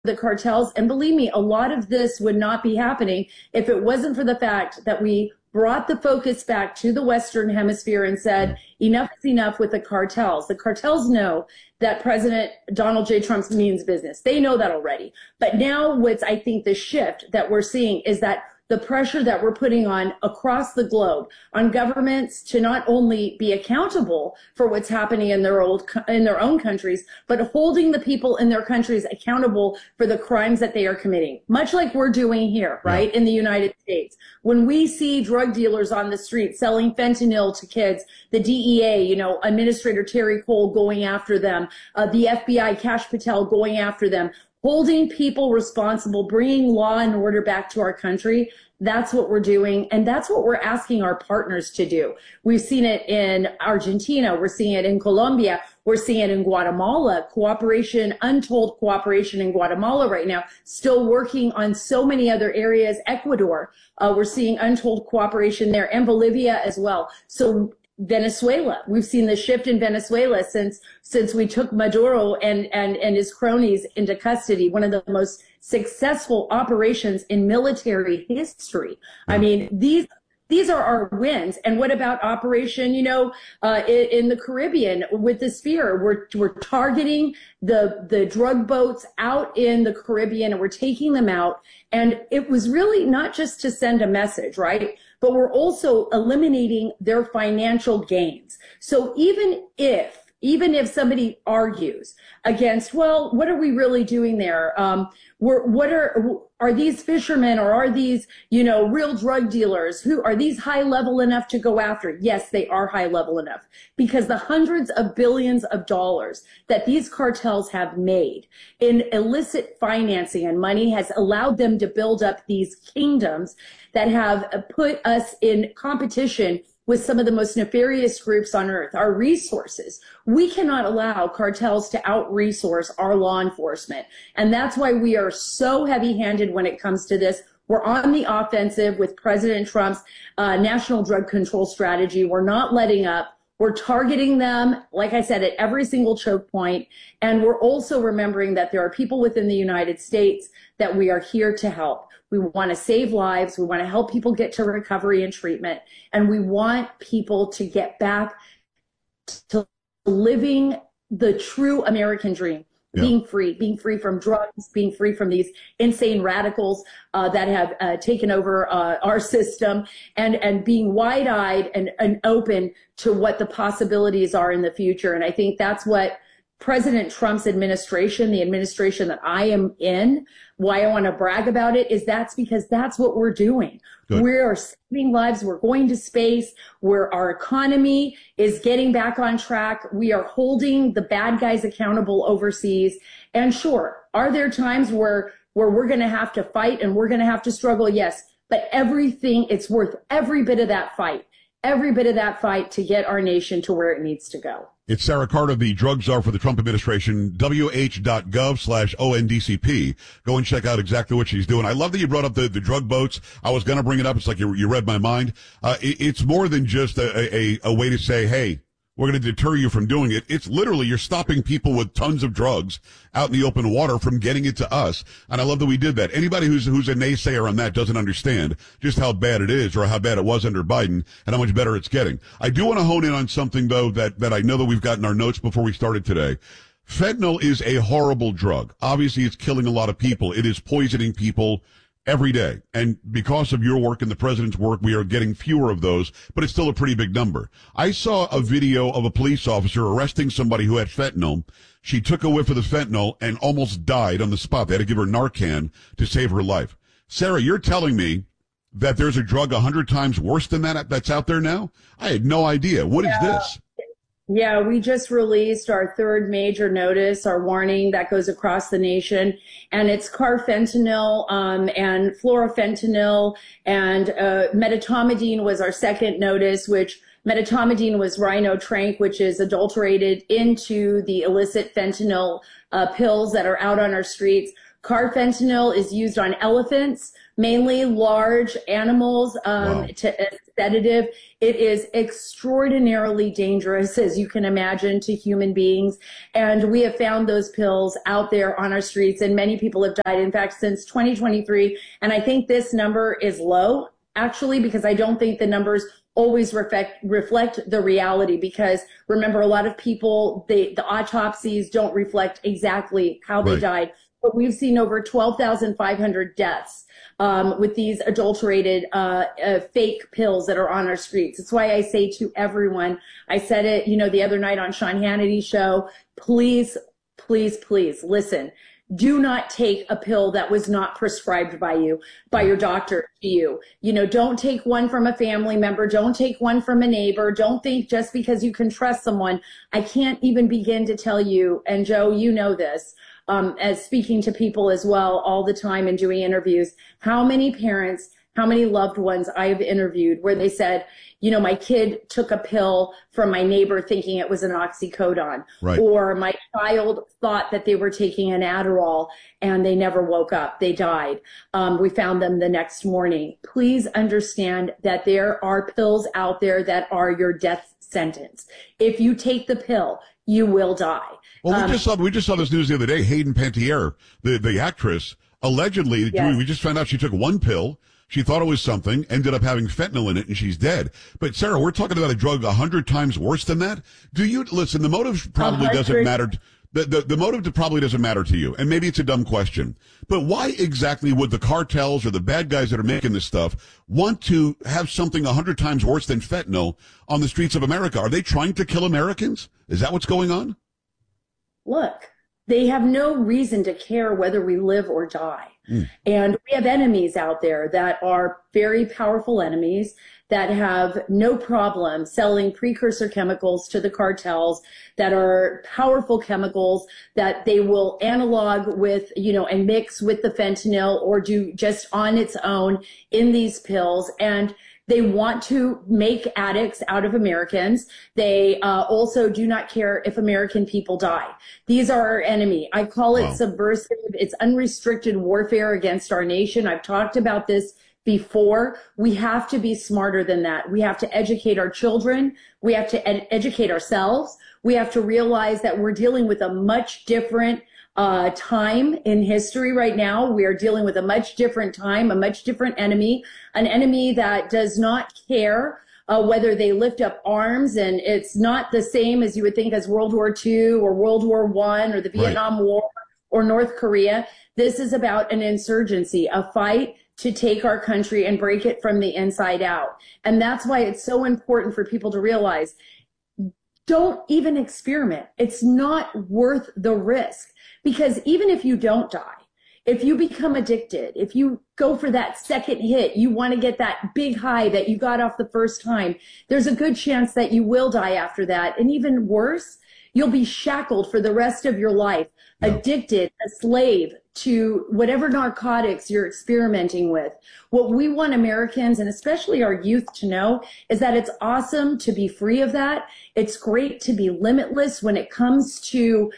the cartels. And believe me, a lot of this would not be happening if it wasn't for the fact that we brought the focus back to the Western Hemisphere and said, enough is enough with the cartels. The cartels know that President Donald J. Trump means business. They know that already. But now what's, I think, the shift that we're seeing is that the pressure that we're putting on across the globe on governments to not only be accountable for what's happening in their own countries, but holding the people in their countries accountable for the crimes that they are committing, much like we're doing here, right, in the United States. When we see drug dealers on the street selling fentanyl to kids, the DEA, you know, Administrator Terry Cole going after them, the FBI, Kash Patel going after them, holding people responsible, bringing law and order back to our country. That's what we're doing. And that's what we're asking our partners to do. We've seen it in Argentina. We're seeing it in Colombia. We're seeing it in Guatemala. Cooperation, untold cooperation in Guatemala right now, still working on so many other areas. Ecuador, we're seeing untold cooperation there, and Bolivia as well. So Venezuela, we've seen the shift in Venezuela since we took Maduro and his cronies into custody, one of the most successful operations in military history. I mean, these are our wins. And what about Operation, you know, in the Caribbean with the Sphere? We're targeting the drug boats out in the Caribbean, and we're taking them out. And it was really not just to send a message, right? But we're also eliminating their financial gains. So even if somebody argues against, well, what are we really doing there? Are these fishermen, or are these, you know, real drug dealers? Who are these high level enough to go after? Yes, they are high level enough, because the hundreds of billions of dollars that these cartels have made in illicit financing and money has allowed them to build up these kingdoms that have put us in competition with some of the most nefarious groups on earth. Our resources, we cannot allow cartels to out-resource our law enforcement. And that's why we are so heavy-handed when it comes to this. We're on the offensive with President Trump's national drug control strategy. We're not letting up. We're targeting them, like I said, at every single choke point. And we're also remembering that there are people within the United States that we are here to help. We want to save lives. We want to help people get to recovery and treatment. And we want people to get back to living the true American dream. Yeah. Being free from drugs, being free from these insane radicals that have taken over our system, and being wide-eyed and open to what the possibilities are in the future. And I think that's what President Trump's administration, the administration that I am in, why I want to brag about it is that's because that's what we're doing. Good. We are saving lives. We're going to space, where our economy is getting back on track. We are holding the bad guys accountable overseas. And sure, are there times where we're going to have to fight and we're going to have to struggle? Yes. But it's worth every bit of that fight to get our nation to where it needs to go. It's Sarah Carter, the drug czar for the Trump administration, wh.gov/ONDCP. Go and check out exactly what she's doing. I love that you brought up the drug boats. I was going to bring it up. It's like you read my mind. It's more than just a way to say, hey, we're going to deter you from doing it. It's literally you're stopping people with tons of drugs out in the open water from getting it to us. And I love that we did that. Anybody who's a naysayer on that doesn't understand just how bad it is, or how bad it was under Biden, and how much better it's getting. I do want to hone in on something, though, that I know that we've got in our notes before we started today. Fentanyl is a horrible drug. Obviously, it's killing a lot of people. It is poisoning people every day. And because of your work and the president's work, we are getting fewer of those, but it's still a pretty big number. I saw a video of a police officer arresting somebody who had fentanyl. She took a whiff of the fentanyl and almost died on the spot. They had to give her Narcan to save her life. Sarah, you're telling me that there's a drug 100 times worse than that that's out there now? I had no idea. What is this? Yeah, we just released our third major notice, our warning that goes across the nation, and it's carfentanil and fluorofentanyl, and medetomidine was our second notice, which medetomidine was rhinotrank, which is adulterated into the illicit fentanyl pills that are out on our streets. Carfentanil is used on elephants, mainly large animals, to as sedative. It is extraordinarily dangerous, as you can imagine, to human beings. And we have found those pills out there on our streets, and many people have died. In fact, since 2023, and I think this number is low, actually, because I don't think the numbers always reflect the reality, because remember, a lot of people, the autopsies don't reflect exactly how they died. But we've seen over 12,500 deaths with these adulterated fake pills that are on our streets. That's why I say to everyone, I said it, the other night on Sean Hannity's show, please, please, please listen. Do not take a pill that was not prescribed by your doctor to you. Don't take one from a family member. Don't take one from a neighbor. Don't think just because you can trust someone. I can't even begin to tell you, and Joe, you know this, as speaking to people as well all the time and doing interviews, how many parents, how many loved ones I've interviewed where they said, my kid took a pill from my neighbor thinking it was an oxycodone, or my child thought that they were taking an Adderall and they never woke up. They died. We found them the next morning. Please understand that there are pills out there that are your death sentence. If you take the pill, you will die. Well, we just saw this news the other day. Hayden Panettiere, the actress, allegedly, we just found out she took one pill. She thought it was something, ended up having fentanyl in it, and she's dead. But Sarah, we're talking about a drug 100 times worse than that. Listen, the motive probably doesn't matter. The motive probably doesn't matter to you, and maybe it's a dumb question. But why exactly would the cartels or the bad guys that are making this stuff want to have something 100 times worse than fentanyl on the streets of America? Are they trying to kill Americans? Is that what's going on? Look, they have no reason to care whether we live or die. And we have enemies out there that are very powerful enemies that have no problem selling precursor chemicals to the cartels that are powerful chemicals that they will analog with, and mix with the fentanyl or do just on its own in these pills. And they want to make addicts out of Americans. They also do not care if American people die. These are our enemy. I call it subversive. It's unrestricted warfare against our nation. I've talked about this before. We have to be smarter than that. We have to educate our children. We have to educate ourselves. We have to realize that we're dealing with a much different time in history right now. We are dealing with a much different time, a much different enemy, an enemy that does not care whether they lift up arms, and it's not the same as you would think as World War II or World War I or the Vietnam War or North Korea. This is about an insurgency, a fight to take our country and break it from the inside out. And that's why it's so important for people to realize, don't even experiment. It's not worth the risk. Because even if you don't die, if you become addicted, if you go for that second hit, you want to get that big high that you got off the first time, there's a good chance that you will die after that. And even worse, you'll be shackled for the rest of your life, addicted, a slave to whatever narcotics you're experimenting with. What we want Americans, and especially our youth, to know is that it's awesome to be free of that. It's great to be limitless when it comes to,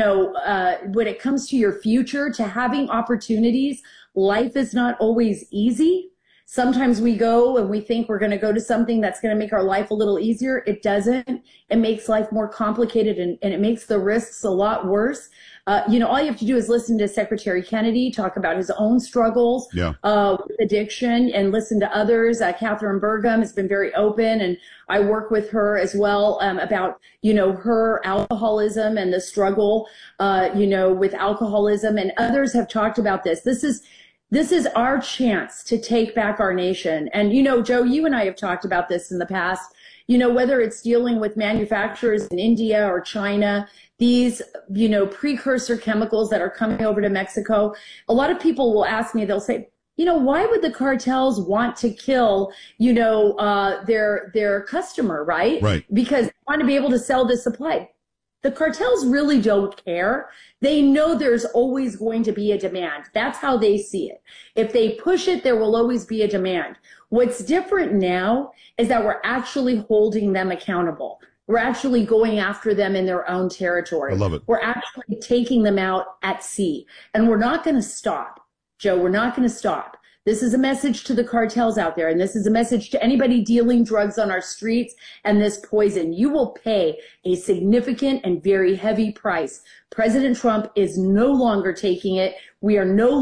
when it comes to your future, to having opportunities. Life is not always easy. Sometimes we go and we think we're going to go to something that's going to make our life a little easier. It doesn't. It makes life more complicated, and it makes the risks a lot worse. All you have to do is listen to Secretary Kennedy talk about his own struggles with addiction, and listen to others. Catherine Burgum has been very open, and I work with her as well about, her alcoholism and the struggle, with alcoholism, and others have talked about this. This is our chance to take back our nation. And, Joe, you and I have talked about this in the past, whether it's dealing with manufacturers in India or China, these, precursor chemicals that are coming over to Mexico. A lot of people will ask me, they'll say, why would the cartels want to kill, their customer, right? Right. Because they want to be able to sell this supply. The cartels really don't care. They know there's always going to be a demand. That's how they see it. If they push it, there will always be a demand. What's different now is that we're actually holding them accountable. We're actually going after them in their own territory. I love it. We're actually taking them out at sea. And we're not going to stop, Joe. We're not going to stop. This is a message to the cartels out there, and this is a message to anybody dealing drugs on our streets and this poison. You will pay a significant and very heavy price. President Trump is no longer taking it. We are no